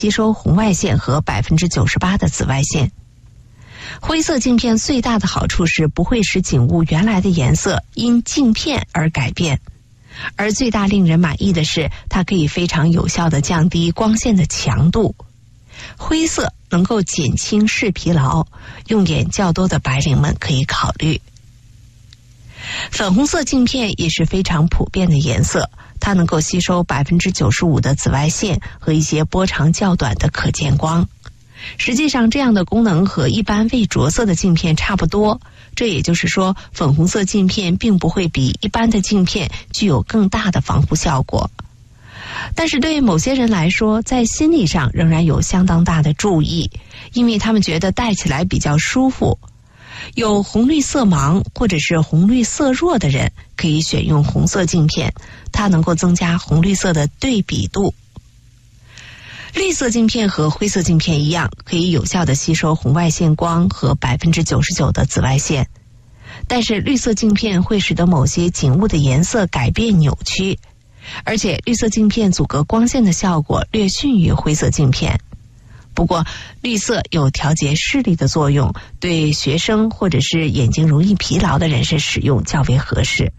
吸收红外线和 98% 的紫外线。灰色镜片最大的好处是不会使景物原来的颜色因镜片而改变，而最大令人满意的是它可以非常有效地降低光线的强度。灰色能够减轻视疲劳，用眼较多的白领们可以考虑。粉红色镜片也是非常普遍的颜色，它能够吸收 95% 的紫外线和一些波长较短的可见光。实际上这样的功能和一般未着色的镜片差不多，这也就是说粉红色镜片并不会比一般的镜片具有更大的防护效果。但是对某些人来说，在心理上仍然有相当大的注意，因为他们觉得戴起来比较舒服。有红绿色盲或者是红绿色弱的人可以选用红色镜片，它能够增加红绿色的对比度。绿色镜片和灰色镜片一样，可以有效地吸收红外线光和 99% 的紫外线，但是绿色镜片会使得某些景物的颜色改变扭曲，而且绿色镜片阻隔光线的效果略逊于灰色镜片。不过绿色有调节视力的作用，对学生或者是眼睛容易疲劳的人士使用较为合适。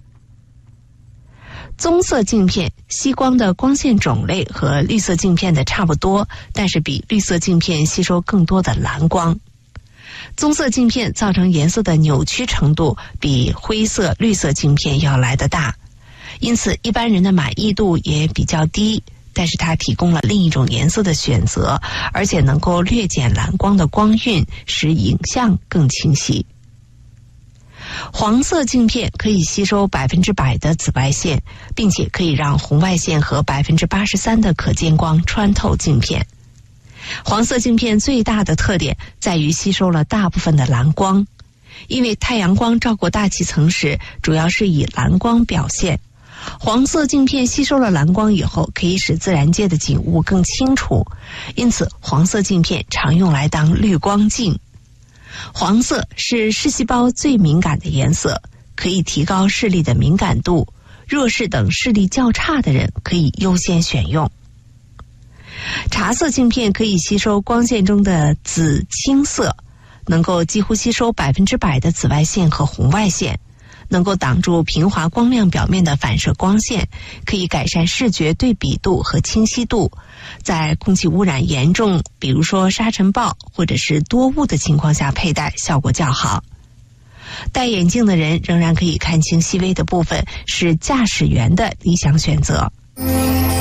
棕色镜片吸光的光线种类和绿色镜片的差不多，但是比绿色镜片吸收更多的蓝光。棕色镜片造成颜色的扭曲程度比灰色、绿色镜片要来得大，因此一般人的满意度也比较低，但是它提供了另一种颜色的选择，而且能够略减蓝光的光晕，使影像更清晰。黄色镜片可以吸收 100% 的紫外线，并且可以让红外线和 83% 的可见光穿透镜片。黄色镜片最大的特点在于吸收了大部分的蓝光，因为太阳光照过大气层时主要是以蓝光表现。黄色镜片吸收了蓝光以后，可以使自然界的景物更清楚，因此黄色镜片常用来当滤光镜。黄色是视细胞最敏感的颜色，可以提高视力的敏感度，弱视等视力较差的人可以优先选用。茶色镜片可以吸收光线中的紫青色，能够几乎吸收 100% 的紫外线和红外线，能够挡住平滑光亮表面的反射光线，可以改善视觉对比度和清晰度，在空气污染严重，比如说沙尘暴或者是多雾的情况下佩戴效果较好。戴眼镜的人仍然可以看清细微的部分，是驾驶员的理想选择。